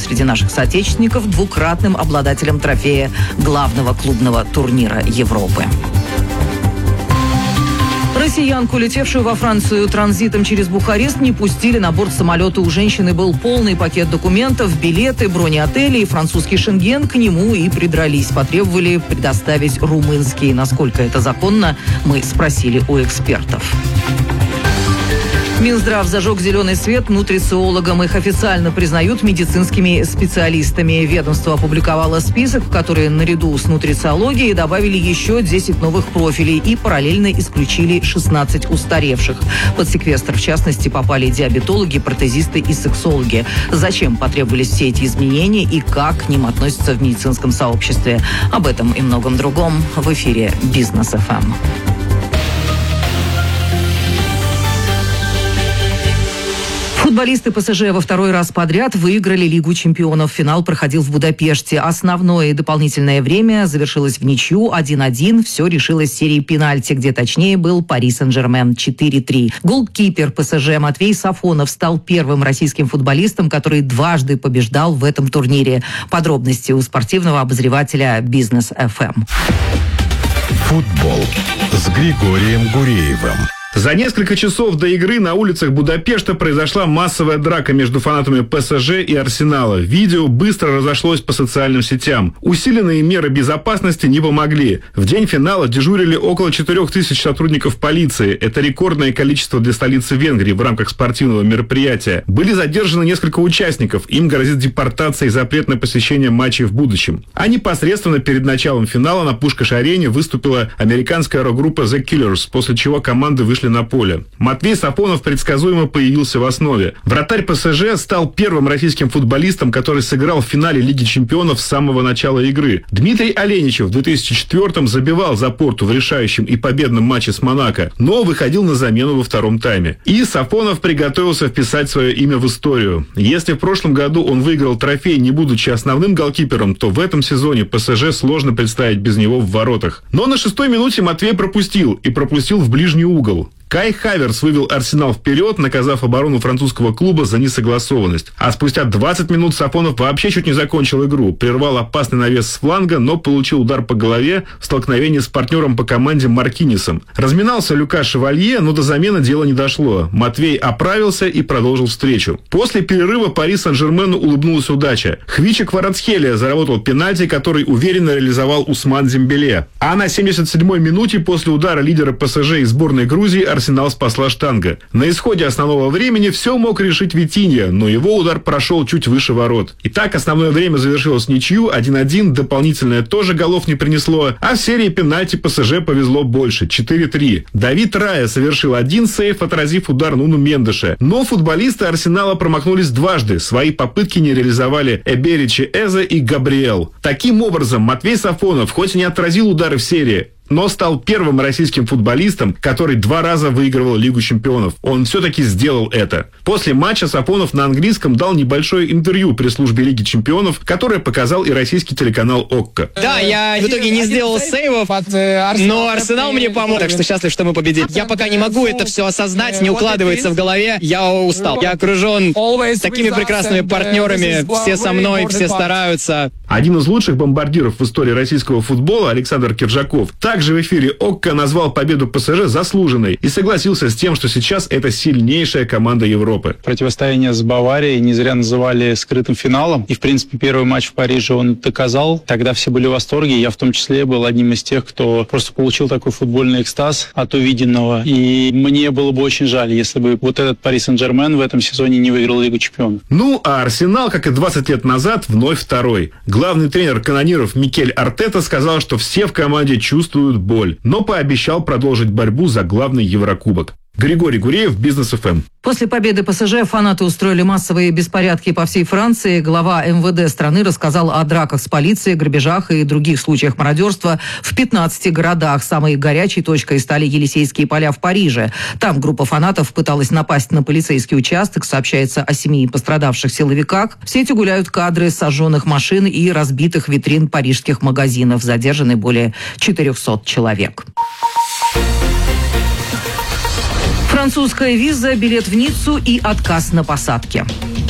среди наших соотечественников двукратным обладателем трофея главного клубного турнира Европы. Россиянку, летевшую во Францию транзитом через Бухарест, не пустили на борт самолета. У женщины был полный пакет документов, билеты, бронеотели и французский шенген. К нему и придрались. Потребовали предоставить румынский. Насколько это законно, мы спросили у экспертов. Минздрав зажег зеленый свет нутрициологам. Их официально признают медицинскими специалистами. Ведомство опубликовало список, в который наряду с нутрициологией добавили еще 10 новых профилей и параллельно исключили 16 устаревших. Под секвестр, в частности, попали диабетологи, протезисты и сексологи. Зачем потребовались все эти изменения и как к ним относятся в медицинском сообществе? Об этом и многом другом в эфире «Бизнес ФМ». Футболисты ПСЖ во второй раз подряд выиграли Лигу чемпионов. Финал проходил в Будапеште. Основное и дополнительное время завершилось в ничью 1-1. Все решилось серией пенальти, где точнее был Пари Сен-Жермен 4-3. Голкипер ПСЖ Матвей Сафонов стал первым российским футболистом, который дважды побеждал в этом турнире. Подробности у спортивного обозревателя «Бизнес ФМ». Футбол с Григорием Гуреевым. За несколько часов до игры на улицах Будапешта произошла массовая драка между фанатами ПСЖ и Арсенала. Видео быстро разошлось по социальным сетям. Усиленные меры безопасности не помогли. В день финала дежурили около 4000 сотрудников полиции. Это рекордное количество для столицы Венгрии в рамках спортивного мероприятия. Были задержаны несколько участников. Им грозит депортация и запрет на посещение матчей в будущем. А непосредственно перед началом финала на Пушкаш-арене выступила американская рок-группа The Killers, после чего команды вышли на поле. Матвей Сафонов предсказуемо появился в основе. Вратарь ПСЖ стал первым российским футболистом, который сыграл в финале Лиги чемпионов с самого начала игры. Дмитрий Оленичев в 2004-м забивал за Порту в решающем и победном матче с Монако, но выходил на замену во втором тайме. И Сафонов приготовился вписать свое имя в историю. Если в прошлом году он выиграл трофей, не будучи основным голкипером, то в этом сезоне ПСЖ сложно представить без него в воротах. Но на 6-й минуте Матвей пропустил в ближний угол. Кай Хаверс вывел Арсенал вперед, наказав оборону французского клуба за несогласованность. А спустя 20 минут Сафонов вообще чуть не закончил игру. Прервал опасный навес с фланга, но получил удар по голове в столкновении с партнером по команде Маркинисом. Разминался Люка Шевалье, но до замены дело не дошло. Матвей оправился и продолжил встречу. После перерыва Пари Сен-Жермену улыбнулась удача. Хвича Кварацхелия заработал пенальти, который уверенно реализовал Усман Дембеле. А на 77-й минуте после удара лидера ПСЖ из сборной Грузии Арсенал спасла штанга. На исходе основного времени все мог решить Витинья, но его удар прошел чуть выше ворот. Итак, основное время завершилось ничью, 1-1, дополнительное тоже голов не принесло, а в серии пенальти ПСЖ повезло больше, 4-3. Давид Рая совершил один сейв, отразив удар Нуну Мендеша. Но футболисты Арсенала промахнулись дважды, свои попытки не реализовали Эберичи Эзе и Габриэл. Таким образом, Матвей Сафонов хоть и не отразил удары в серии, но стал первым российским футболистом, который 2 раза выигрывал Лигу чемпионов. Он все-таки сделал это. После матча Сафонов на английском дал небольшое интервью пресс-службе Лиги чемпионов, которое показал и российский телеканал ОККО. Да, я в итоге не сделал сейвов, но Арсенал мне помог, так что счастлив, что мы победили. Я пока не могу это все осознать, не укладывается в голове. Я устал. Я окружен такими прекрасными партнерами. Все со мной, все стараются. Один из лучших бомбардиров в истории российского футбола, Александр Киржаков, также в эфире ОККО назвал победу ПСЖ заслуженной и согласился с тем, что сейчас это сильнейшая команда Европы. Противостояние с Баварией не зря называли скрытым финалом. И, в принципе, первый матч в Париже он доказал. Тогда все были в восторге. Я в том числе был одним из тех, кто просто получил такой футбольный экстаз от увиденного. И мне было бы очень жаль, если бы вот этот Пари Сен-Жермен в этом сезоне не выиграл Лигу чемпионов. Ну, а Арсенал, как и 20 лет назад, вновь второй. Главный тренер канониров Микель Артета сказал, что все в команде чувствуют боль, но пообещал продолжить борьбу за главный Еврокубок. Григорий Гуреев, Бизнес ФМ. После победы ПСЖ фанаты устроили массовые беспорядки по всей Франции. Глава МВД страны рассказал о драках с полицией, грабежах и других случаях мародерства в 15 городах. Самой горячей точкой стали Елисейские поля в Париже. Там группа фанатов пыталась напасть на полицейский участок. Сообщается о 7 пострадавших силовиках. В сети гуляют кадры сожженных машин и разбитых витрин парижских магазинов. Задержаны более 400 человек. Французская виза, билет в Ниццу и отказ на посадке.